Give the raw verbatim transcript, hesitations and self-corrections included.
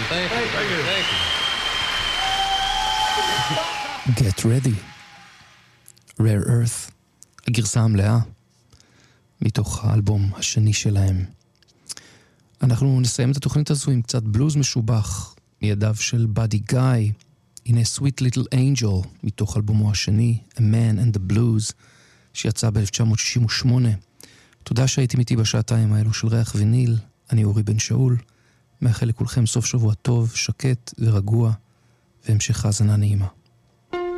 Thank you. Thank you. Thank you. Get ready. Rare Earth. הגרסה המלאה. מתוך האלבום השני שלהם. אנחנו נסיים את התוכנית הזו עם קצת בלוז משובח. מידיו של באדי גאי. הנה Sweet Little Angel. מתוך אלבומו השני. A Man and the Blues. שיצא ב-אלף תשע מאות שישים ושמונה. תודה שהייתם איתי בשעתיים האלו של ריח ויניל. אני אורי בן שאול. מאחל לכולכם סוף שבוע טוב, שקט ורגוע, והמשך האזנה נעימה.